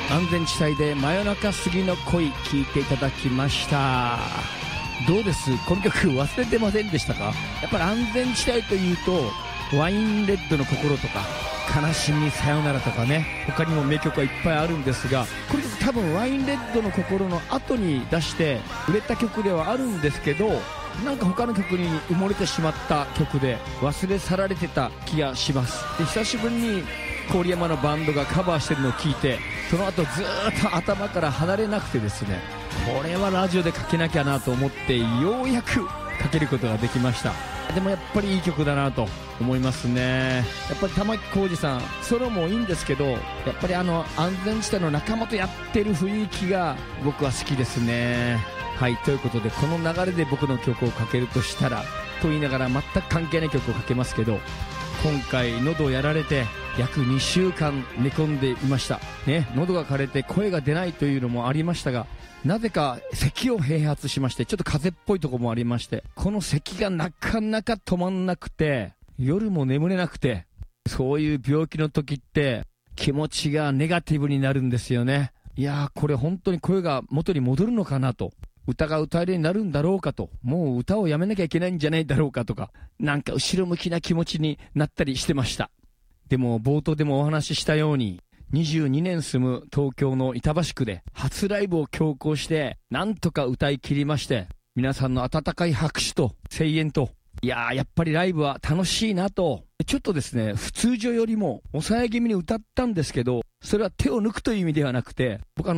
安全地帯で真夜中過ぎの恋聞いていただきました。どうです、この曲忘れてませんでしたか？やっぱり安全地帯というとワインレッドの心とか悲しみさよならとかね、他にも名曲はいっぱいあるんですが、これ多分ワインレッドの心の後に出して売れた曲ではあるんですけど、なんか他の曲に埋もれてしまった曲で忘れ去られてた気がします。で、久しぶりに郡山のバンドがカバーしてるのを聞いて、その後ずーっと頭から離れなくてですね、これはラジオでかけなきゃなと思ってようやくかけることができました。でもやっぱりいい曲だなと思いますね。やっぱり玉置浩二さんソロもいいんですけど、やっぱり安全地帯の仲間とやってる雰囲気が僕は好きですね。はい、ということでこの流れで僕の曲をかけるとしたらと言いながら全く関係ない曲をかけますけど、今回喉をやられて約2週間寝込んでいましたね。喉が枯れて声が出ないというのもありましたが、なぜか咳を併発しまして、ちょっと風邪っぽいところもありまして、この咳がなかなか止まんなくて夜も眠れなくて、そういう病気の時って気持ちがネガティブになるんですよね。いやー、これ本当に声が元に戻るのかなと、歌が歌えるようになるんだろうかと、もう歌をやめなきゃいけないんじゃないだろうかとか、なんか後ろ向きな気持ちになったりしてました。でも冒頭でもお話ししたように、22年住む東京の板橋区で初ライブを強行してなんとか歌い切りまして、皆さんの温かい拍手と声援と、いやー、やっぱりライブは楽しいなと。ちょっとですね、通常よりも抑え気味に歌ったんですけど、それは手を抜くという意味ではなくて、僕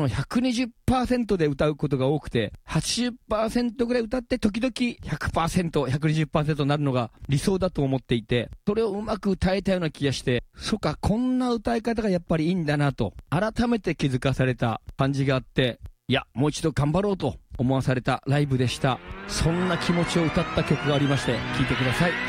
120% で歌うことが多くて、80% ぐらい歌って時々 100%、120% になるのが理想だと思っていて、それをうまく歌えたような気がして、そっか、こんな歌い方がやっぱりいいんだなと改めて気づかされた感じがあって、いや、もう一度頑張ろうと思わされたライブでした。そんな気持ちを歌った曲がありまして、聴いてください。